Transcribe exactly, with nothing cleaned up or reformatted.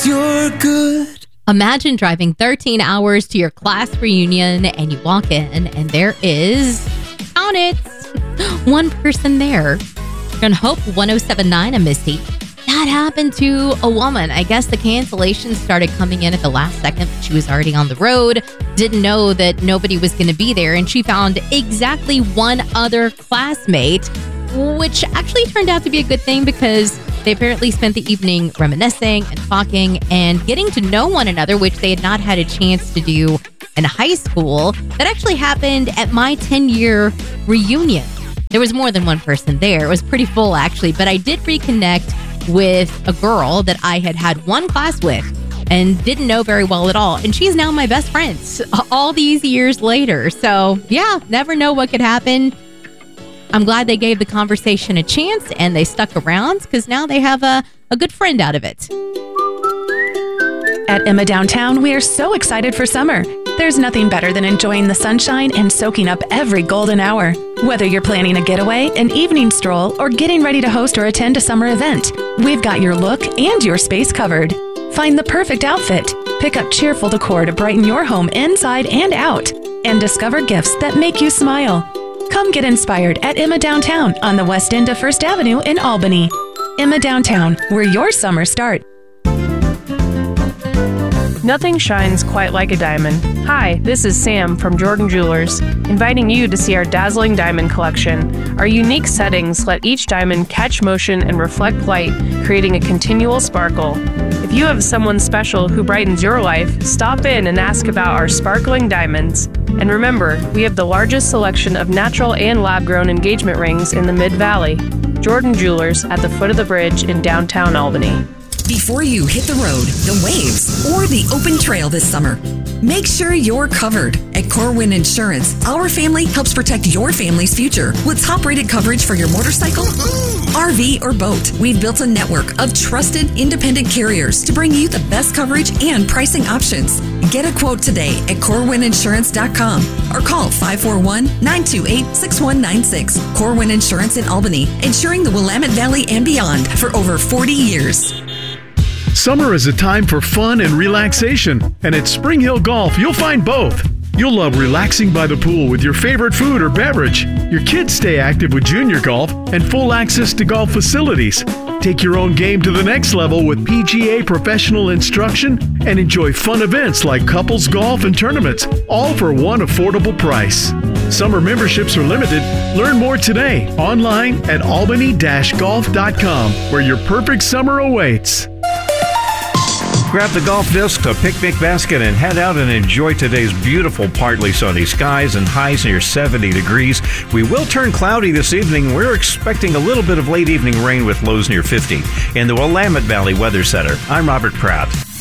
'cause you're good. Imagine driving thirteen hours to your class reunion and you walk in and there is, count it, one person there. You're on Hope one oh seven point nine, I'm Misty. That happened to a woman. I guess the cancellations started coming in at the last second. She was already on the road, didn't know that nobody was going to be there, and she found exactly one other classmate, which actually turned out to be a good thing because they apparently spent the evening reminiscing and talking and getting to know one another, which they had not had a chance to do in high school. That actually happened at my ten-year reunion. There was more than one person there. It was pretty full, actually, but I did reconnect with a girl that I had had one class with and didn't know very well at all. And she's now my best friend all these years later. So yeah, never know what could happen. I'm glad they gave the conversation a chance and they stuck around because now they have a, a good friend out of it. At Emma Downtown, we are so excited for summer. There's nothing better than enjoying the sunshine and soaking up every golden hour. Whether you're planning a getaway, an evening stroll, or getting ready to host or attend a summer event, we've got your look and your space covered. Find the perfect outfit, pick up cheerful decor to brighten your home inside and out, and discover gifts that make you smile. Come get inspired at Emma Downtown on the west end of First Avenue in Albany. Emma Downtown, where your summer starts. Nothing shines quite like a diamond. Hi, this is Sam from Jordan Jewelers, inviting you to see our dazzling diamond collection. Our unique settings let each diamond catch motion and reflect light, creating a continual sparkle. If you have someone special who brightens your life, stop in and ask about our sparkling diamonds. And remember, we have the largest selection of natural and lab-grown engagement rings in the Mid-Valley. Jordan Jewelers at the foot of the bridge in downtown Albany. Before you hit the road, the waves, or the open trail this summer, make sure you're covered. At Corwin Insurance, our family helps protect your family's future with top-rated coverage for your motorcycle, R V, or boat. We've built a network of trusted, independent carriers to bring you the best coverage and pricing options. Get a quote today at corwin insurance dot com or call five four one, nine two eight, six one nine six. Corwin Insurance in Albany, insuring the Willamette Valley and beyond for over forty years. Summer is a time for fun and relaxation, and at Spring Hill Golf, you'll find both. You'll love relaxing by the pool with your favorite food or beverage. Your kids stay active with junior golf and full access to golf facilities. Take your own game to the next level with P G A professional instruction and enjoy fun events like couples golf and tournaments, all for one affordable price. Summer memberships are limited. Learn more today online at albany dash golf dot com, where your perfect summer awaits. Grab the golf disc, a picnic basket, and head out and enjoy today's beautiful partly sunny skies and highs near seventy degrees. We will turn cloudy this evening. We're expecting a little bit of late evening rain with lows near fifty. In the Willamette Valley Weather Center, I'm Robert Pratt.